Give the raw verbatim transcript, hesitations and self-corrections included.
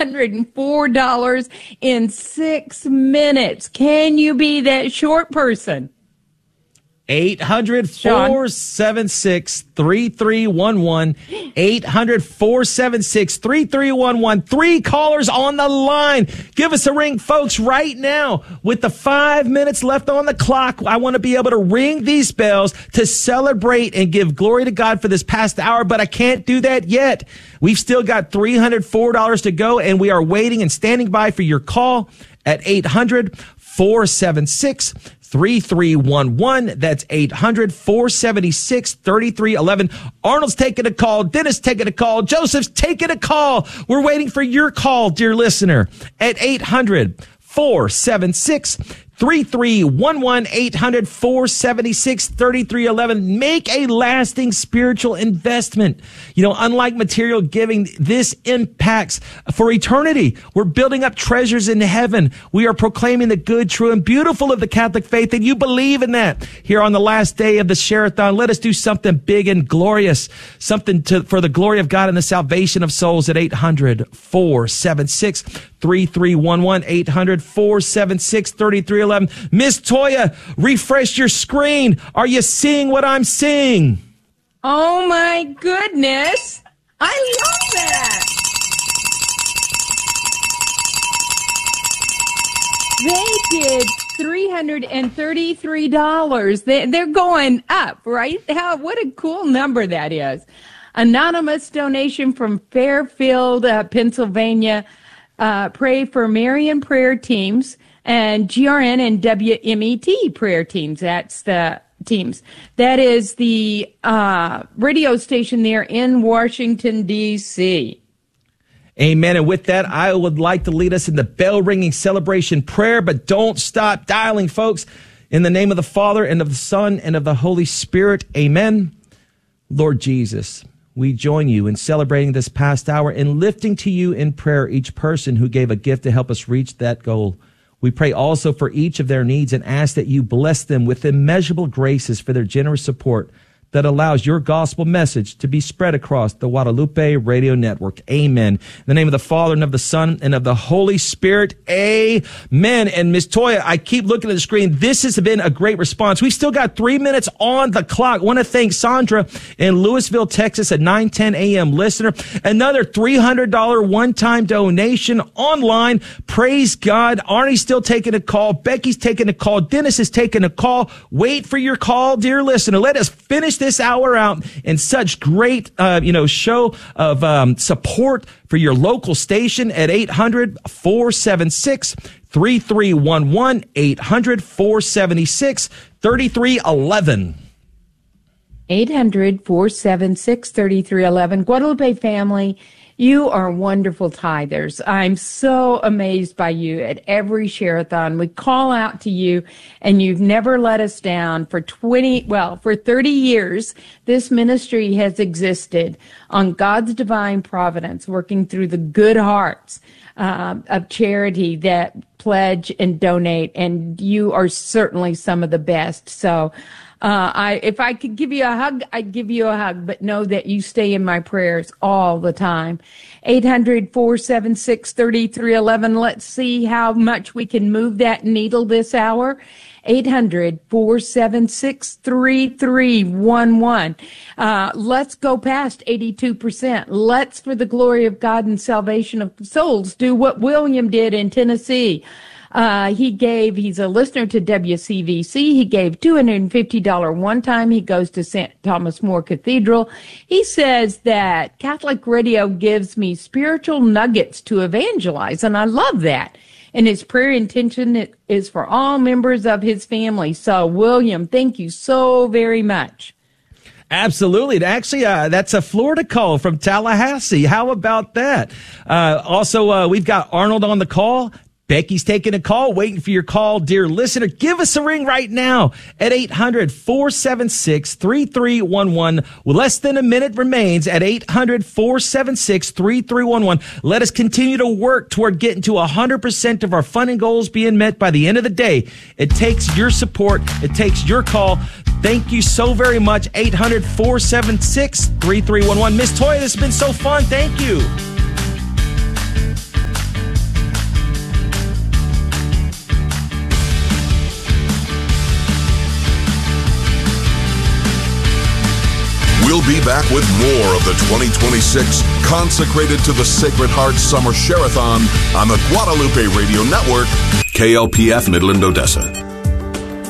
hundred four dollars in six minutes. Can you be that short person? eight hundred, four seven six, three three one one. eight hundred, four seven six, three three one one. Three callers on the line. Give us a ring, folks, right now. With the five minutes left on the clock, I want to be able to ring these bells to celebrate and give glory to God for this past hour, but I can't do that yet. We've still got three hundred four dollars to go, and we are waiting and standing by for your call at eight hundred, four seven six, three three one one. That's eight hundred, four seven six, three three one one. Arnold's taking a call. Dennis taking a call. Joseph's taking a call. We're waiting for your call, dear listener, at eight hundred, four seven six, three three one one. eight hundred, four seven six, three three one one. Make a lasting spiritual investment. You know, unlike material giving, this impacts for eternity. We're building up treasures in heaven. We are proclaiming the good, true, and beautiful of the Catholic faith, and you believe in that. Here on the last day of the Share-a-thon, let us do something big and glorious, something to for the glory of God and the salvation of souls at eight hundred, four seven six, three three one one. eight hundred, four seven six, three three one one. Miss Toya, refresh your screen. Are you seeing what I'm seeing? Oh, my goodness. I love that. They did three hundred thirty-three dollars. They, they're going up, right? How, what a cool number that is. Anonymous donation from Fairfield, uh, Pennsylvania. Uh, pray for Marian prayer teams and G R N and W M E T prayer teams. That's the teams. That is the uh, radio station there in Washington, D C Amen. And with that, I would like to lead us in the bell-ringing celebration prayer, but don't stop dialing, folks. In the name of the Father, and of the Son, and of the Holy Spirit, amen. Lord Jesus, we join you in celebrating this past hour and lifting to you in prayer each person who gave a gift to help us reach that goal. We pray also for each of their needs and ask that you bless them with immeasurable graces for their generous support that allows your gospel message to be spread across the Guadalupe Radio Network. Amen. In the name of the Father, and of the Son, and of the Holy Spirit. Amen. And Miss Toya, I keep looking at the screen. This has been a great response. We've still got three minutes on the clock. I want to thank Sandra in Louisville, Texas, a nine ten a.m. listener. Another three hundred dollars one-time donation online. Praise God. Arnie's still taking a call. Becky's taking a call. Dennis is taking a call. Wait for your call, dear listener. Let us finish this hour out in such great, uh, you know, show of um, support for your local station at eight hundred, four seven six, three three one one. eight hundred, four seven six, three three one one. eight hundred, four seven six, three three one one. Guadalupe family, you are wonderful tithers. I'm so amazed by you at every Share-a-thon. We call out to you, and you've never let us down. For twenty, well, for thirty years, this ministry has existed on God's divine providence, working through the good hearts uh, of charity that pledge and donate, and you are certainly some of the best. So Uh, I, if I could give you a hug, I'd give you a hug, but know that you stay in my prayers all the time. eight hundred, four seven six, three three one one. Let's see how much we can move that needle this hour. eight hundred, four seven six, three three one one. Uh, let's go past eighty-two percent. Let's, for the glory of God and salvation of souls, do what William did in Tennessee. Uh, he gave, he's a listener to W C V C. He gave two hundred fifty dollars one time. He goes to Saint Thomas More Cathedral. He says that Catholic radio gives me spiritual nuggets to evangelize, and I love that. And his prayer intention is for all members of his family. So, William, thank you so very much. Absolutely. Actually, uh, that's a Florida call from Tallahassee. How about that? Uh, also, uh, we've got Arnold on the call. Becky's taking a call, waiting for your call, dear listener. Give us a ring right now at eight hundred, four seven six, three three one one. Well, less than a minute remains at eight hundred, four seven six, three three one one. Let us continue to work toward getting to one hundred percent of our funding goals being met by the end of the day. It takes your support. It takes your call. Thank you so very much. eight hundred, four seven six, three three one one. Miss Toya, this has been so fun. Thank you. We'll be back with more of the twenty twenty-six Consecrated to the Sacred Heart Summer Share-a-thon on the Guadalupe Radio Network, K L P F Midland, Odessa.